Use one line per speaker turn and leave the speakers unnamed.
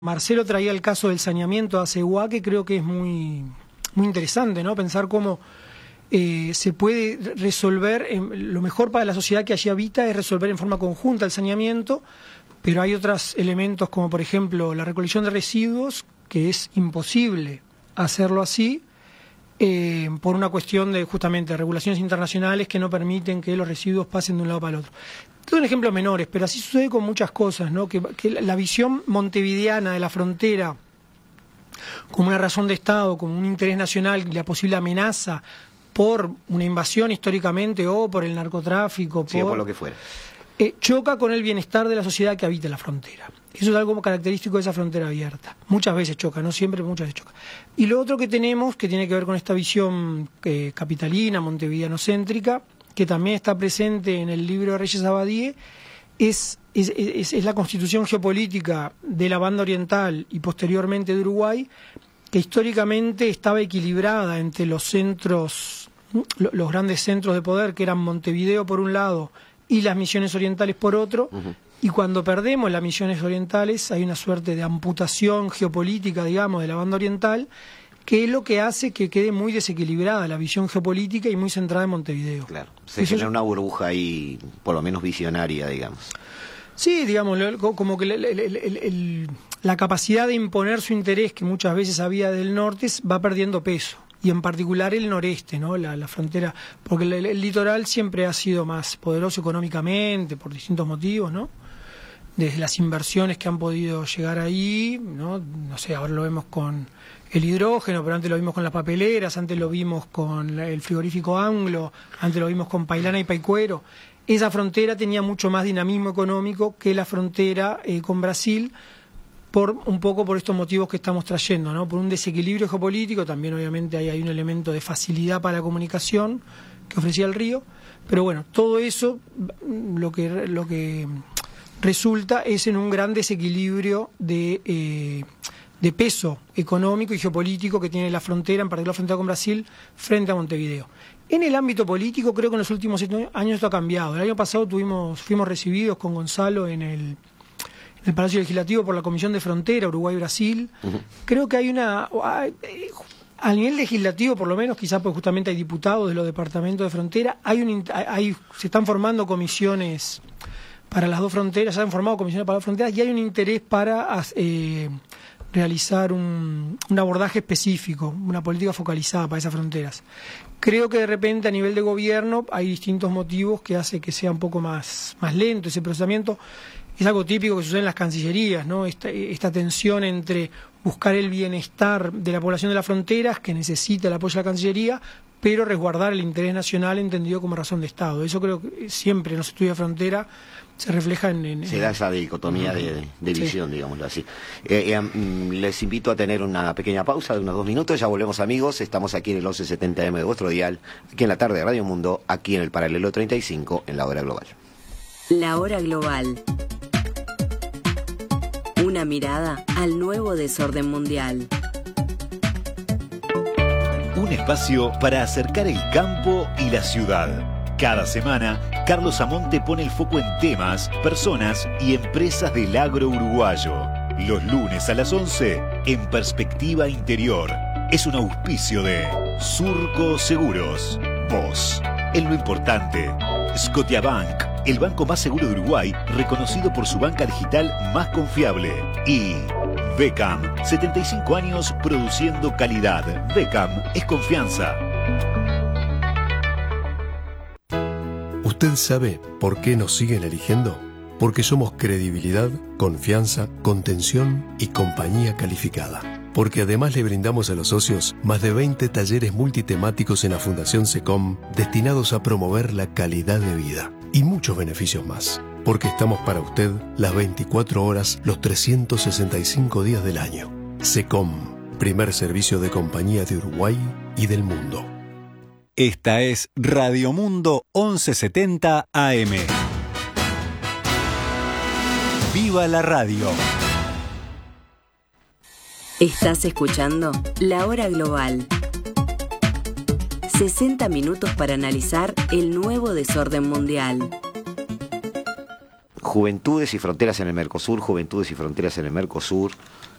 Marcelo traía el caso del saneamiento de Aceguá, que creo que es muy interesante, ¿no? Pensar cómo se puede resolver, lo mejor para la sociedad que allí habita es resolver en forma conjunta el saneamiento, pero hay otros elementos como por ejemplo la recolección de residuos, que es imposible hacerlo así, por una cuestión de justamente regulaciones internacionales que no permiten que los residuos pasen de un lado para el otro. Son ejemplos menores, pero así sucede con muchas cosas, ¿no? Que la visión montevideana de la frontera como una razón de Estado, como un interés nacional, la posible amenaza por una invasión históricamente o por el narcotráfico,
sí, por lo que fuera,
choca con el bienestar de la sociedad que habita la frontera. Eso es algo característico de esa frontera abierta. Muchas veces choca, no siempre, pero muchas veces choca. Y lo otro que tenemos, que tiene que ver con esta visión capitalina, montevideanocéntrica, que también está presente en el libro de Reyes Abadie, es la constitución geopolítica de la banda oriental y posteriormente de Uruguay, que históricamente estaba equilibrada entre los centros, los grandes centros de poder, que eran Montevideo por un lado y las misiones orientales por otro, y cuando perdemos las misiones orientales hay una suerte de amputación geopolítica, digamos, de la banda oriental, que es lo que hace que quede muy desequilibrada la visión geopolítica y muy centrada en Montevideo.
Claro, se genera una burbuja ahí, por lo menos visionaria, digamos.
Sí, digamos, como que la capacidad de imponer su interés, que muchas veces había del norte, va perdiendo peso. Y en particular el noreste, ¿no? La frontera, porque el litoral siempre ha sido más poderoso económicamente, por distintos motivos, ¿no? Desde las inversiones que han podido llegar ahí, ¿no? No sé, ahora lo vemos con el hidrógeno, pero antes lo vimos con las papeleras, antes lo vimos con el frigorífico Anglo, antes lo vimos con Pailana y Paicuero. Esa frontera tenía mucho más dinamismo económico que la frontera con Brasil, un poco por estos motivos que estamos trayendo, ¿no? Por un desequilibrio geopolítico, también obviamente hay un elemento de facilidad para la comunicación que ofrecía el río, pero bueno, todo eso lo que resulta es en un gran desequilibrio de peso económico y geopolítico que tiene la frontera, en particular la frontera con Brasil, frente a Montevideo. En el ámbito político creo que en los últimos años esto ha cambiado. El año pasado fuimos recibidos con Gonzalo en el Palacio Legislativo por la Comisión de Frontera, Uruguay-Brasil. Creo que a nivel legislativo, por lo menos, quizás porque justamente hay diputados de los departamentos de frontera, se están formando comisiones para las dos fronteras, se han formado comisiones para las fronteras y hay un interés para realizar un abordaje específico, una política focalizada para esas fronteras. Creo que de repente a nivel de gobierno hay distintos motivos que hace que sea un poco más lento ese procesamiento. Es algo típico que sucede en las cancillerías, ¿no? Esta tensión entre buscar el bienestar de la población de las fronteras, que necesita el apoyo de la Cancillería, pero resguardar el interés nacional entendido como razón de Estado. Eso creo que siempre en los estudios de frontera se refleja
se da esa dicotomía de visión, sí, digámoslo así. Les invito a tener una pequeña pausa de unos 2 minutos, ya volvemos amigos, estamos aquí en el 1170M de vuestro dial, aquí en la tarde de Radio Mundo, aquí en el Paralelo 35, en la Hora Global.
La Hora Global. Una mirada al nuevo desorden mundial.
Un espacio para acercar el campo y la ciudad. Cada semana, Carlos Amonte pone el foco en temas, personas y empresas del agro uruguayo. Los lunes a las 11, en Perspectiva Interior. Es un auspicio de Surco Seguros. Vos, en lo importante. Scotiabank, el banco más seguro de Uruguay, reconocido por su banca digital más confiable. Y Becam, 75 años produciendo calidad. Becam es confianza.
¿Usted sabe por qué nos siguen eligiendo? Porque somos credibilidad, confianza, contención y compañía calificada. Porque además le brindamos a los socios más de 20 talleres multitemáticos en la Fundación SECOM destinados a promover la calidad de vida y muchos beneficios más. Porque estamos para usted las 24 horas, los 365 días del año. SECOM, primer servicio de compañía de Uruguay y del mundo.
Esta es Radio Mundo 1170 AM. ¡Viva la radio!
Estás escuchando La Hora Global. 60 minutos para analizar el nuevo desorden mundial.
Juventudes y Fronteras en el Mercosur, Juventudes y Fronteras en el Mercosur,